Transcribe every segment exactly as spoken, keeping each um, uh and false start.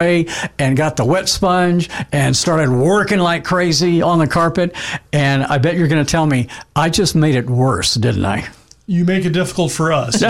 day and got the wet sponge and started working like crazy on the carpet. And I bet you're going to tell me, I just made it worse, didn't I? You make it difficult for us.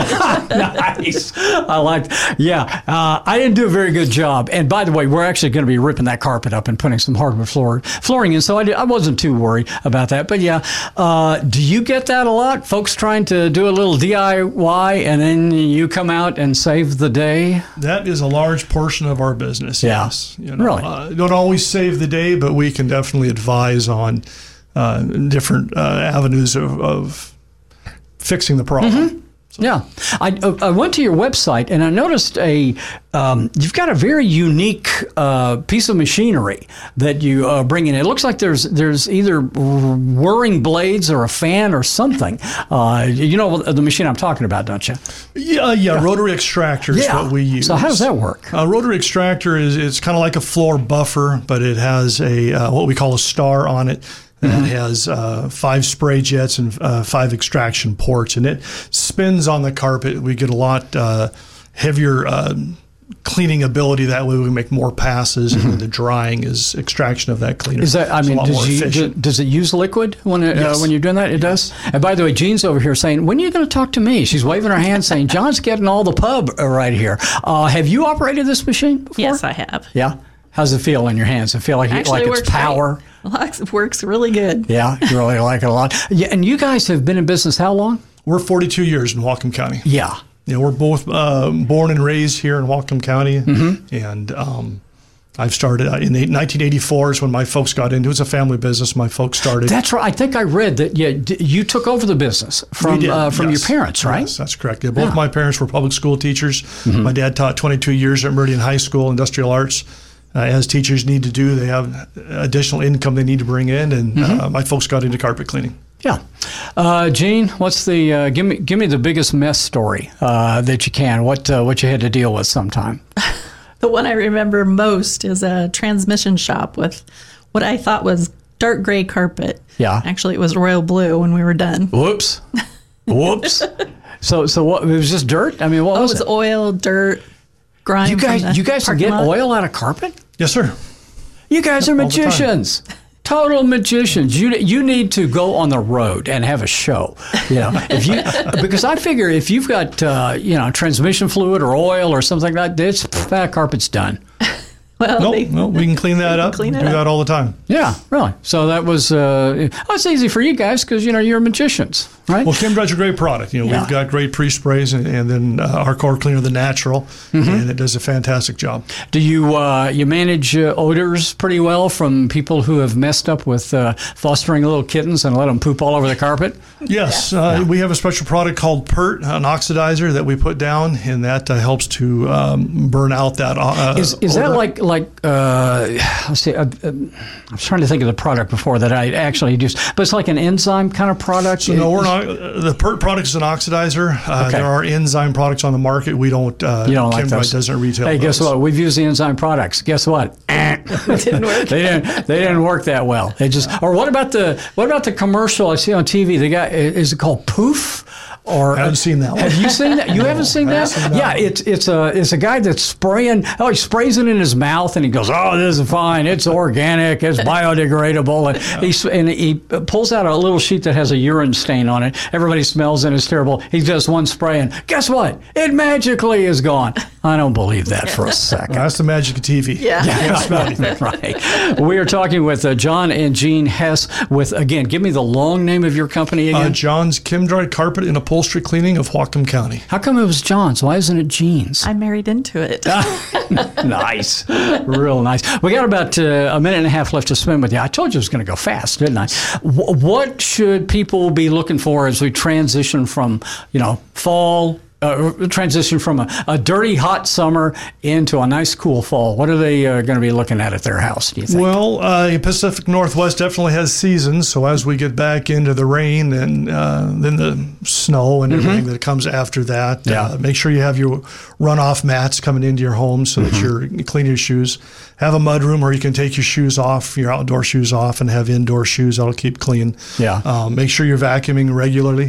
Nice. I like, yeah. Uh, I didn't do a very good job. And by the way, we're actually going to be ripping that carpet up and putting some hardwood floor, flooring in. So I, did, I wasn't too worried about that. But yeah, uh, do you get that a lot? Folks trying to do a little D I Y and then you come out and save the day? That is a large portion of our business. Yeah. Yes. You know, really? Uh, don't always save the day, but we can definitely advise on uh, different uh, avenues of, of fixing the problem. Mm-hmm. So. Yeah. I, I went to your website and I noticed a, um, you've got a very unique uh, piece of machinery that you uh, bring in. It looks like there's there's either whirring blades or a fan or something. Uh, you know the machine I'm talking about, don't you? Yeah, yeah. yeah. Rotary extractor is yeah. what we use. So how does that work? A rotary extractor is it's kind of like a floor buffer, but it has a uh, what we call a star on it. And mm-hmm. it has uh, five spray jets and uh, five extraction ports, and it spins on the carpet. We get a lot uh, heavier uh, cleaning ability. That way, we make more passes, mm-hmm. and the drying is extraction of that cleaner. Is that? I mean, does, you, do, does it use liquid when it, yes. uh, when you're doing that? It yes. does. And by the way, Jean's over here saying, "When are you going to talk to me?" She's waving her hand, saying, "John's getting all the pub right here." Uh, have you operated this machine before? Yes, I have. Yeah. How's it feel in your hands? Does it feel like, it, like it's power? Great. It works really good. Yeah, you really like it a lot. Yeah, and you guys have been in business how long? We're forty-two years in Whatcom County. Yeah. Yeah, we're both uh, born and raised here in Whatcom County. Mm-hmm. And um, I've started uh, in nineteen eighty-four is when my folks got into it. It was a family business. My folks started. That's right. I think I read that yeah, you took over the business from uh, from yes. your parents, right? Yes, that's correct. Yeah, both yeah. my parents were public school teachers. Mm-hmm. My dad taught twenty-two years at Meridian High School, industrial arts. Uh, as teachers need to do, they have additional income they need to bring in, and mm-hmm. uh, my folks got into carpet cleaning. Yeah, uh, Jean, what's the uh, give me give me the biggest mess story uh, that you can? What uh, what you had to deal with sometime? The one I remember most is a transmission shop with what I thought was dark gray carpet. Yeah, actually it was royal blue when we were done. Whoops, whoops. so so what? It was just dirt. I mean, what oh, was it? Was it? oil, dirt. You guys, you guys can get lot. oil out of carpet? Yes, sir. You guys yep, are magicians, total magicians. You you need to go on the road and have a show. You know, if you because I figure if you've got uh, you know transmission fluid or oil or something like this, that carpet's done. Well, nope, they, nope, we can clean that up. Clean it do up. that all the time. Yeah, really. So that was uh, oh, it's easy for you guys because you know you're magicians, right? Well, Chemdry's a great product. You know, yeah. we've got great pre-sprays, and, and then uh, our core cleaner, the natural, mm-hmm. and it does a fantastic job. Do you uh, you manage uh, odors pretty well from people who have messed up with uh, fostering little kittens and let them poop all over the carpet? Yes, yeah. Uh, yeah. we have a special product called PERT, an oxidizer that we put down, and that uh, helps to um, burn out that. Uh, is is odor. that like like? Uh, let's see. Uh, uh, I was trying to think of the product before that I actually used, but it's like an enzyme kind of product. So no, we're not. Uh, the PERT product is an oxidizer. Uh, okay. There are enzyme products on the market. We don't. Uh, you don't like Chemdry those? Doesn't retail. Hey, those. guess what? We've used the enzyme products. Guess what? It didn't work. they didn't. They didn't work that well. They just. Or what about the what about the commercial I see on T V? The guy is it called Poof? Or I haven't seen that one. Have you seen that? You no, haven't seen that? Seen that yeah, one. it's it's a it's a guy that's spraying. Oh, he sprays it in his mouth and he goes, "Oh, this is fine. It's organic. It's biodegradable." And yeah. he and he pulls out a little sheet that has a urine stain on it. Everybody smells it. It's terrible. He does one spray and guess what? It magically is gone. I don't believe that for a second. Well, that's the magic of T V. Yeah, yeah right. We are talking with uh, John and Jean Hess. With again, give me the long name of your company again. Uh, John's Chemdry Carpet and Upholstery Cleaning of Whatcom County. How come it was John's? Why isn't it Jean's? I married into it. Nice. Real nice. We got about uh, a minute and a half left to spend with you. I told you it was going to go fast, didn't I? W- what should people be looking for as we transition from, you know, fall, uh, transition from a, a dirty, hot summer into a nice, cool fall? What are they uh, going to be looking at at their house, do you think? Well, uh, Pacific Northwest definitely has seasons. So as we get back into the rain and uh, then the snow and everything mm-hmm. that comes after that, yeah. uh, make sure you have your runoff mats coming into your home so mm-hmm. that you're you clean your shoes. Have a mud room where you can take your shoes off, your outdoor shoes off, and have indoor shoes that'll keep clean. Yeah. Um, make sure you're vacuuming regularly.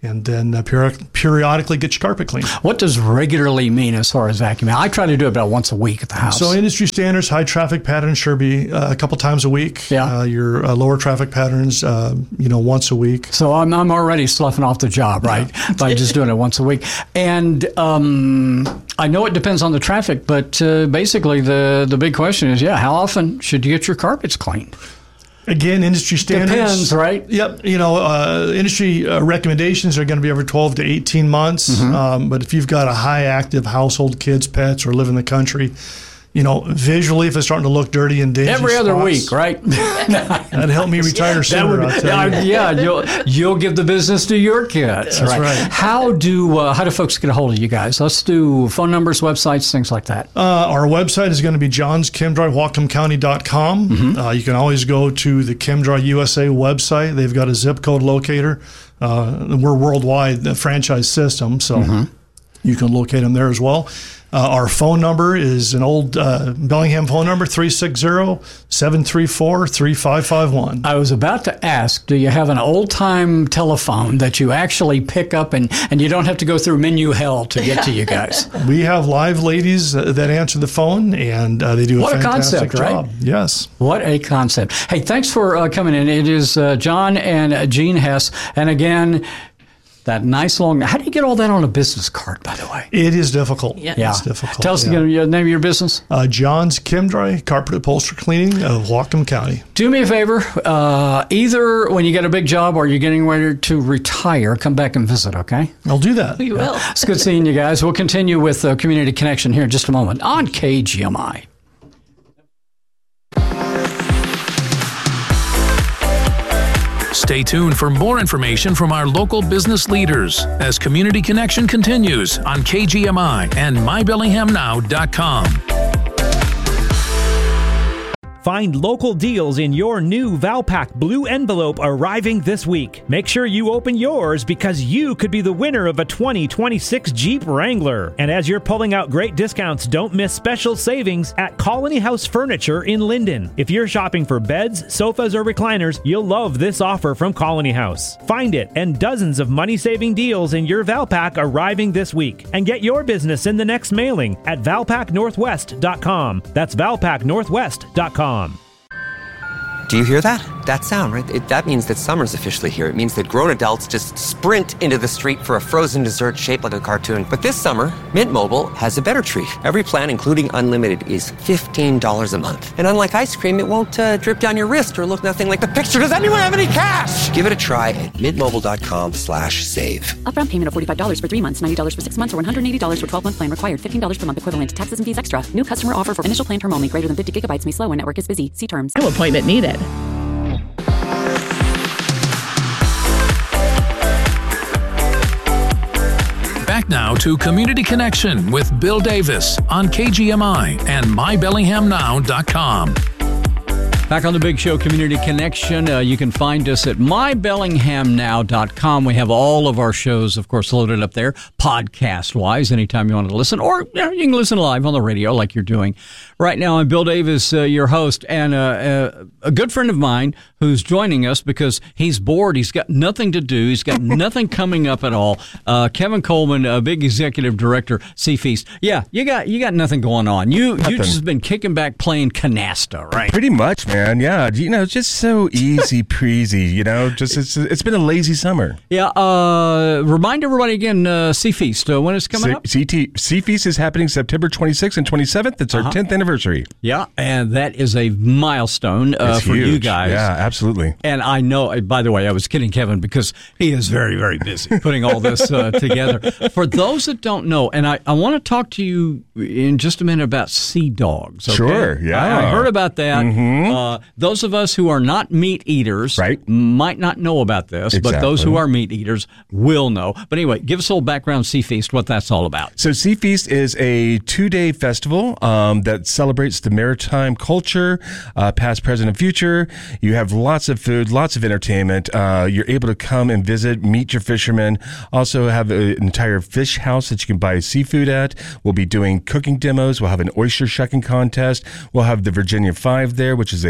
and then uh, peri- periodically get your carpet cleaned. What does regularly mean as far as vacuuming? I try to do it about once a week at the house. So industry standards, high traffic patterns should be uh, a couple times a week. Yeah. Uh, your uh, lower traffic patterns, uh, you know, once a week. So I'm, I'm already sloughing off the job, right, yeah. by just doing it once a week. And um, I know it depends on the traffic, but uh, basically the, the big question is, yeah, how often should you get your carpets cleaned? Again, industry standards. Depends, right? Yep. You know, uh, industry uh, recommendations are going to be every twelve to eighteen months. Mm-hmm. Um, but if you've got a high active household, kids, pets, or live in the country, you know, visually, if it's starting to look dirty and dingy, every other spots, week, right? That'd help me retire sooner. Would, I'll tell you. Yeah, you'll you'll give the business to your kids. That's right. right. How do uh, how do folks get a hold of you guys? Let's do phone numbers, websites, things like that. Uh, our website is going to be johns chemdry whatcom county dot com. Mm-hmm. Uh, you can always go to the Chemdry U S A website. They've got a zip code locator. Uh, we're worldwide, the franchise system, so mm-hmm. you can locate them there as well. Uh, our phone number is an old uh, Bellingham phone number, three six zero, seven three four, three five five one. I was about to ask, do you have an old-time telephone that you actually pick up and, and you don't have to go through menu hell to get to you guys? We have live ladies uh, that answer the phone, and uh, they do a what fantastic a concept, job. Right? Yes. What a concept. Hey, thanks for uh, coming in. It is uh, John and Jean Hess. And again, that nice long. How do you get all that on a business card, by the way? It is difficult. Yeah, yeah. It's difficult. Tell us yeah. again the name of your business. Uh, John's Chemdry Carpet Upholstery Cleaning of Whatcom County. Do me a favor. Uh, either when you get a big job or you're getting ready to retire, come back and visit, okay? I'll do that. We will. It's good seeing you guys. We'll continue with uh, Community Connection here in just a moment on K G M I. Stay tuned for more information from our local business leaders as Community Connection continues on K G M I and my bellingham now dot com. Find local deals in your new Valpak Blue Envelope arriving this week. Make sure you open yours because you could be the winner of a twenty twenty-six Jeep Wrangler. And as you're pulling out great discounts, don't miss special savings at Colony House Furniture in Linden. If you're shopping for beds, sofas, or recliners, you'll love this offer from Colony House. Find it and dozens of money-saving deals in your Valpak arriving this week. And get your business in the next mailing at valpak northwest dot com. That's valpak northwest dot com. Do you hear that? That sound, right? It, that means that summer's officially here. It means that grown adults just sprint into the street for a frozen dessert shaped like a cartoon. But this summer, Mint Mobile has a better treat. Every plan, including unlimited, is fifteen dollars a month. And unlike ice cream, it won't uh, drip down your wrist or look nothing like the picture. Does anyone have any cash? Give it a try at mintmobile.com slash save. Upfront payment of forty-five dollars for three months, ninety dollars for six months, or one hundred eighty dollars for twelve-month plan required. fifteen dollars per month equivalent. Taxes and fees extra. New customer offer for initial plan term only. Greater than fifty gigabytes may slow when network is busy. See terms. No appointment needed. Back now to Community Connection with Bill Davis on K G M I and my bellingham now dot com. Back on the big show, Community Connection. Uh, you can find us at my bellingham now dot com. We have all of our shows, of course, loaded up there, podcast-wise, anytime you want to listen. Or you know, you can listen live on the radio like you're doing right now. I'm Bill Davis, uh, your host, and uh, uh, a good friend of mine who's joining us because he's bored. He's got nothing to do. He's got nothing coming up at all. Uh, Kevin Coleman, a big executive director, Seafeast. Yeah, you got you got nothing going on. You you just been kicking back playing canasta, right? Pretty much, man. Yeah, you know, just so easy breezy. You know, just it's it's been a lazy summer. Yeah. Uh, remind everybody again, uh, Seafeast, uh, when it's coming C- up. C T Seafeast is happening September twenty-sixth and twenty-seventh. It's our uh-huh. tenth anniversary. Yeah, and that is a milestone uh, for huge. you guys. Yeah, absolutely. And I know. By the way, I was kidding Kevin because he is very, very busy putting all this uh, together. For those that don't know, and I, I want to talk to you in just a minute about sea dogs. Okay? Sure. Yeah, I, I heard about that. Mm-hmm. Uh, those of us who are not meat eaters right. might not know about this, exactly. but those who are meat eaters will know. But anyway, give us a little background, Seafeast, what that's all about. So Seafeast is a two-day festival um, that celebrates the maritime culture, uh, past, present, and future. You have lots of food, lots of entertainment. Uh, you're able to come and visit, meet your fishermen. Also have an entire fish house that you can buy seafood at. We'll be doing cooking demos. We'll have an oyster shucking contest. We'll have the Virginia Five there, which is a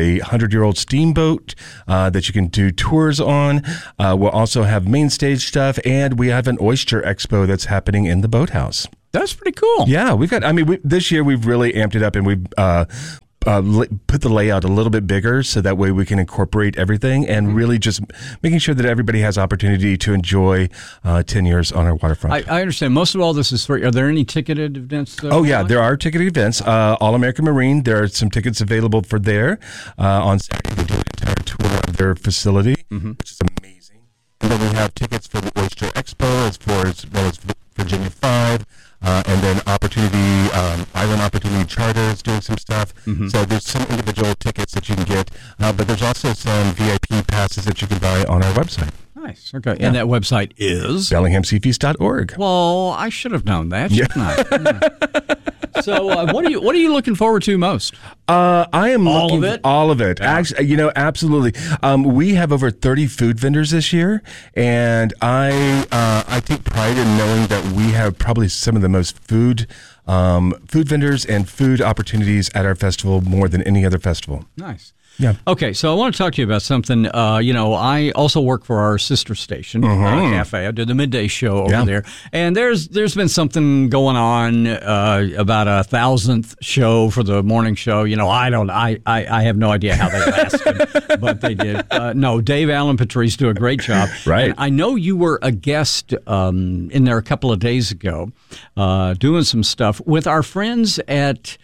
a hundred-year-old steamboat uh, that you can do tours on. Uh, we'll also have main stage stuff, and we have an oyster expo that's happening in the boathouse. That's pretty cool. Yeah, we've got. I mean, we, this year we've really amped it up, and we've uh, uh, li- put the layout a little bit bigger, so that way we can incorporate everything, and mm-hmm. really just making sure that everybody has opportunity to enjoy uh, ten years on our waterfront. I, I understand. Most of all this is free. Are there any ticketed events? Uh, oh yeah, there are ticketed events. Uh, All American Marine. There are some tickets available for there uh, on Saturday. We do an entire tour of their facility, mm-hmm. which is amazing. And then we have tickets for the Oyster Expo, as far as well as Virginia Five. Uh, and then Opportunity, um, Island Opportunity Charter is doing some stuff. Mm-hmm. So there's some individual tickets that you can get, uh, but there's also some V I P passes that you can buy on our website. Nice. Okay. Yeah. And that website is? Bellingham Sea Feast dot org. Well, I should have known that, shouldn't yeah. I? So uh, what are you what are you looking forward to most? Uh, I am all looking, of it. All of it. Yeah. Actually, you know, absolutely. Um, we have over thirty food vendors this year, and I uh, I take pride in knowing that we have probably some of the most food um, food vendors and food opportunities at our festival more than any other festival. Nice. Yeah. Okay, so I want to talk to you about something. Uh, you know, I also work for our sister station, mm-hmm. uh, Cafe. I do the midday show over yeah. there, and there's there's been something going on uh, about a thousandth show for the morning show. You know, I don't, I, I, I have no idea how they lasted, but they did. Uh, no, Dave, Alan, Patrice do a great job. Right. And I know you were a guest um, in there a couple of days ago, uh, doing some stuff with our friends at.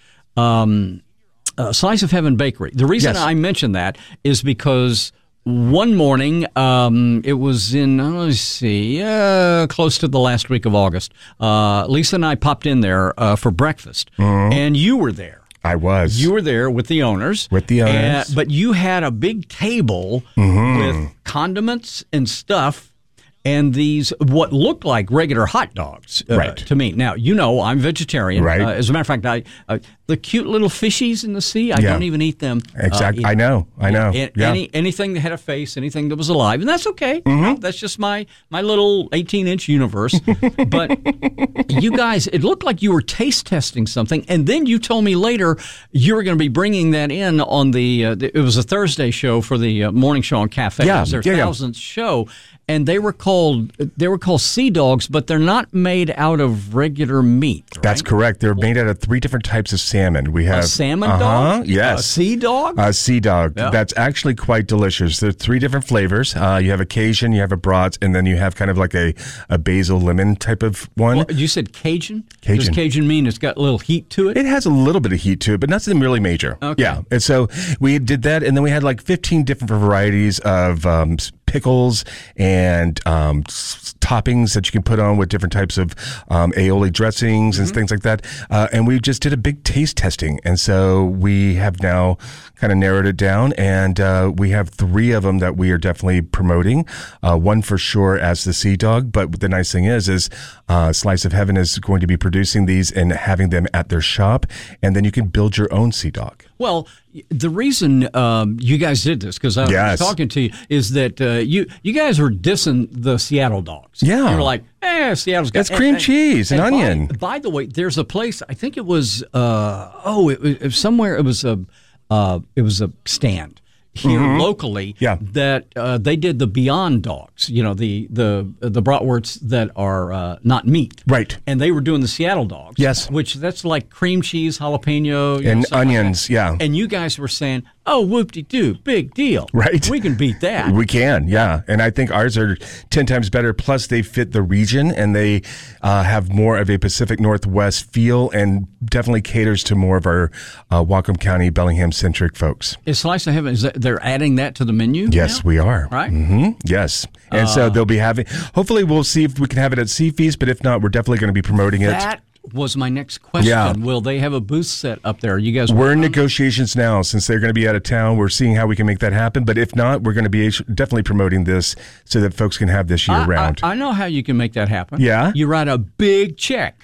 Um, Uh, Slice of Heaven Bakery. The reason yes. I mention that is because one morning, um, it was in, uh, let's see, uh, close to the last week of August, uh, Lisa and I popped in there uh, for breakfast, mm-hmm. and you were there. I was. You were there with the owners. With the owners. Uh, but you had a big table mm-hmm. with condiments and stuff. And these, what looked like regular hot dogs uh, right. to me. Now, you know, I'm vegetarian. Right. Uh, as a matter of fact, I uh, the cute little fishies in the sea, I yeah. don't even eat them. Exactly. Uh, I know. I know. Yeah. Yeah. Any, anything that had a face, anything that was alive. And that's okay. Mm-hmm. You know, that's just my, my little eighteen-inch universe. But you guys, it looked like you were taste testing something. And then you told me later you were going to be bringing that in on the, uh, the it was a Thursday show for the uh, morning show on Cafe. Yeah. It was their yeah, thousandth yeah. show. And they were called they were called sea dogs, but they're not made out of regular meat. Right? That's correct. They're made out of three different types of salmon. We have a salmon uh-huh, dog, yes, a sea dog, a sea dog. Yeah. That's actually quite delicious. There are three different flavors. Uh, you have a Cajun, you have a brats, and then you have kind of like a, a basil lemon type of one. Well, you said Cajun. Cajun. Does Cajun mean it's got a little heat to it? It has a little bit of heat to it, but nothing really major. Okay. Yeah, and so we did that, and then we had like fifteen different varieties of um, pickles and um, s- toppings that you can put on with different types of um, aioli dressings mm-hmm. and things like that. Uh, and we just did a big taste testing. And so we have now kind of narrowed it down, and uh, we have three of them that we are definitely promoting. Uh, one for sure as the Sea Dog, but the nice thing is, is uh, Slice of Heaven is going to be producing these and having them at their shop, and then you can build your own Sea Dog. Well, the reason um, you guys did this, because I yes. was talking to you, is that uh, you you guys were dissing the Seattle dogs. Yeah. You were like, eh, Seattle's got... That's cream and, cheese and, and onion. By, by the way, there's a place, I think it was, uh, oh, it was, it was somewhere, it was a, uh, it was a stand here mm-hmm. locally yeah. that uh, they did the Beyond dogs, you know, the the the bratwursts that are uh, not meat. Right. And they were doing the Seattle dogs. Yes. Which that's like cream cheese, jalapeno. You and know, onions, like yeah. And you guys were saying, oh, whoop-de-doo, big deal. Right. We can beat that. We can, yeah. And I think ours are ten times better. Plus, they fit the region, and they uh, have more of a Pacific Northwest feel and definitely caters to more of our uh, Whatcom County, Bellingham-centric folks. Is Slice of Heaven, is that, they're adding that to the menu Yes, now? we are. Right? Mm-hmm. Yes. And uh, so they'll be having, hopefully we'll see if we can have it at Sea Feast, but if not, we're definitely going to be promoting it. That was my next question. Yeah. Will they have a booth set up there? You guys We're in negotiations now. Since they're going to be out of town, we're seeing how we can make that happen. But if not, we're going to be definitely promoting this so that folks can have this year I, round. I, I know how you can make that happen. Yeah? You write a big check.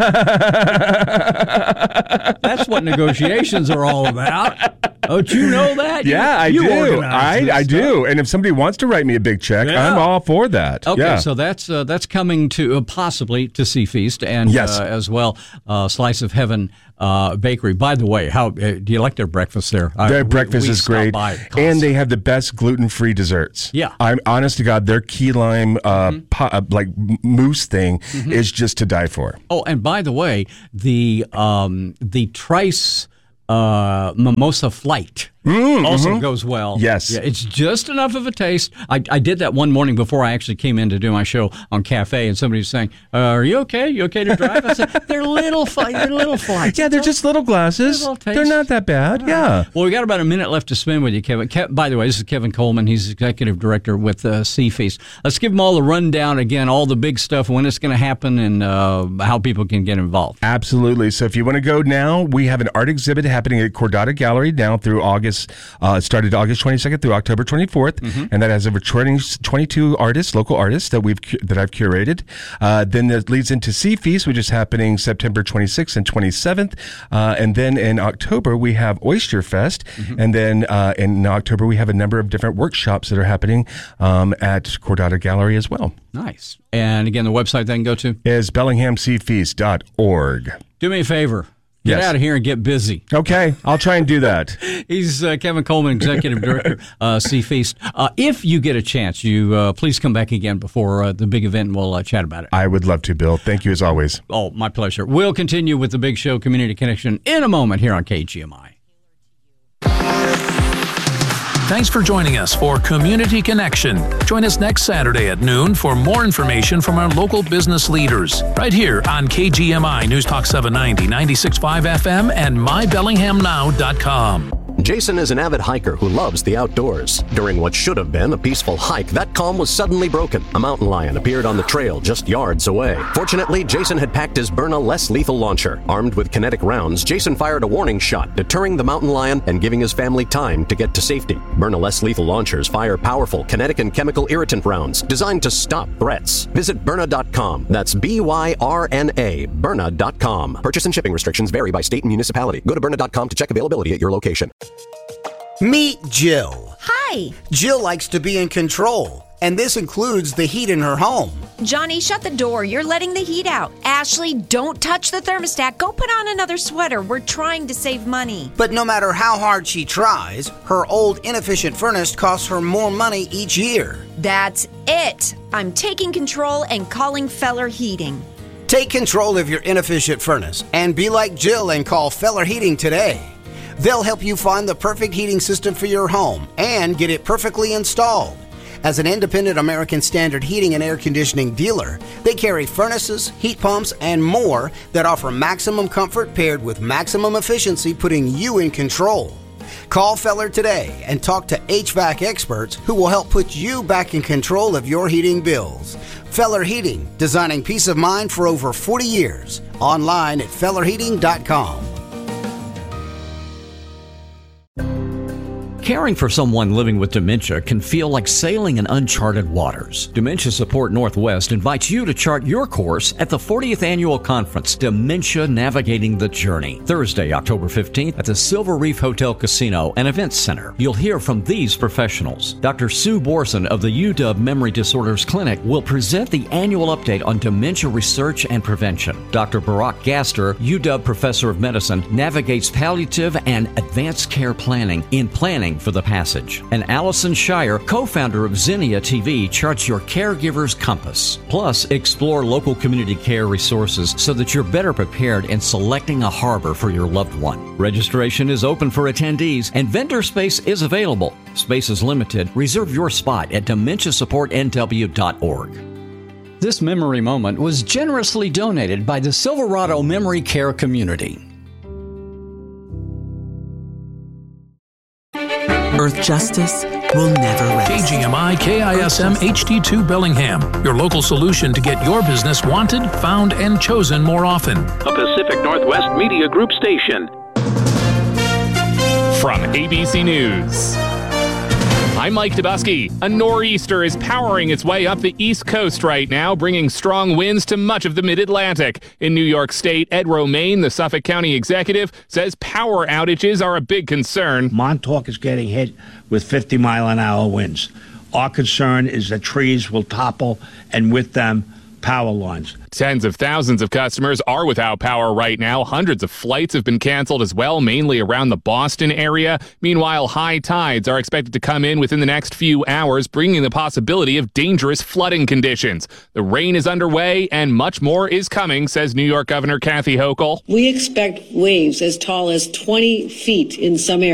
That's what negotiations are all about. Don't you know that? Yeah, I you, you do. I, I stuff. do. And if somebody wants to write me a big check, Yeah. I'm all for that. Okay, yeah. so that's uh, that's coming to uh, possibly to Sea Feast and yes. uh, as well uh, Slice of Heaven uh, Bakery. By the way, how uh, do you like their breakfast there? Their uh, breakfast we, we is great, and they have the best gluten-free desserts. Yeah, I'm honest to God, their key lime uh, mm-hmm. po- uh, like mousse thing mm-hmm. is just to die for. Oh, and by the way, the um, the Trice uh, Mimosa Flight. Mm, also mm-hmm. goes well. Yes. Yeah, it's just enough of a taste. I, I did that one morning before I actually came in to do my show on Cafe, and somebody was saying, uh, are you okay? You okay to drive? I said, they're little, fli- they're little flights. Yeah, they're just little glasses. Little they're not that bad. Right. Yeah. Well, we got about a minute left to spend with you, Kevin. Kev, by the way, this is Kevin Coleman. He's executive director with uh, Sea Feast. Let's give them all the rundown again, all the big stuff, when it's going to happen, and uh, how people can get involved. Absolutely. So if you want to go now, we have an art exhibit happening at Cordata Gallery now through August. Uh, started August twenty-second through October twenty-fourth, mm-hmm. and that has over twenty, twenty-two artists, local artists that we've that I've curated. Uh, then that leads into Sea Feast, which is happening September twenty-sixth and twenty-seventh, uh, and then in October we have Oyster Fest, mm-hmm. and then uh, in October we have a number of different workshops that are happening um, at Cordata Gallery as well. Nice. And again, the website they can go to is bellingham sea feast dot org. Do me a favor. Get yes. out of here and get busy. Okay, I'll try and do that. He's uh, Kevin Coleman, Executive Director, uh, Sea Feast. Uh, if you get a chance, you uh, please come back again before uh, the big event, and we'll uh, chat about it. I would love to, Bill. Thank you as always. Oh, my pleasure. We'll continue with the big show, Community Connection, in a moment here on K G M I. Thanks for joining us for Community Connection. Join us next Saturday at noon for more information from our local business leaders. Right here on K G M I News Talk seven ninety, ninety-six point five F M and my bellingham now dot com. Jason is an avid hiker who loves the outdoors. During what should have been a peaceful hike, that calm was suddenly broken. A mountain lion appeared on the trail just yards away. Fortunately, Jason had packed his Byrna less lethal launcher. Armed with kinetic rounds, Jason fired a warning shot, deterring the mountain lion and giving his family time to get to safety. Byrna less lethal launchers fire powerful kinetic and chemical irritant rounds designed to stop threats. Visit Byrna dot com. That's B Y R N A, Byrna dot com. Purchase and shipping restrictions vary by state and municipality. Go to Byrna dot com to check availability at your location. Meet Jill. Hi. Jill likes to be in control, and this includes the heat in her home. Johnny, shut the door. You're letting the heat out. Ashley, don't touch the thermostat. Go put on another sweater. We're trying to save money. But no matter how hard she tries, her old inefficient furnace costs her more money each year. That's it. I'm taking control and calling Feller Heating. Take control of your inefficient furnace and be like Jill and call Feller Heating today. They'll help you find the perfect heating system for your home and get it perfectly installed. As an independent American Standard heating and air conditioning dealer, they carry furnaces, heat pumps, and more that offer maximum comfort paired with maximum efficiency, putting you in control. Call Feller today and talk to H V A C experts who will help put you back in control of your heating bills. Feller Heating, designing peace of mind for over forty years. Online at feller heating dot com. Caring for someone living with dementia can feel like sailing in uncharted waters. Dementia Support Northwest invites you to chart your course at the fortieth Annual Conference, Dementia Navigating the Journey, Thursday, October fifteenth at the Silver Reef Hotel Casino and Events Center. You'll hear from these professionals. Doctor Sue Borson of the U W Memory Disorders Clinic will present the annual update on dementia research and prevention. Doctor Barack Gaster, U W Professor of Medicine, navigates palliative and advanced care planning in Planning for the Passage. And Allison Shire, co-founder of Zinnia T V, charts your caregiver's compass. Plus, explore local community care resources so that you're better prepared in selecting a harbor for your loved one. Registration is open for attendees and vendor space is available. Space is limited. Reserve your spot at dementia support N W dot org. This memory moment was generously donated by the Silverado Memory Care Community. Earth justice will never rest. K G M I K I S M H D two Bellingham, your local solution to get your business wanted, found, and chosen more often. A Pacific Northwest Media Group station. From A B C News, I'm Mike Dubusky. A nor'easter is powering its way up the East Coast right now, bringing strong winds to much of the Mid-Atlantic. In New York State, Ed Romaine, the Suffolk County executive, says power outages are a big concern. Montauk is getting hit with fifty mile an hour winds. Our concern is that trees will topple, and with them, power lines. Tens of thousands of customers are without power right now. Hundreds of flights have been canceled as well, mainly around the Boston area. Meanwhile, high tides are expected to come in within the next few hours, bringing the possibility of dangerous flooding conditions. The rain is underway and much more is coming, says New York Governor Kathy Hochul. We expect waves as tall as twenty feet in some areas.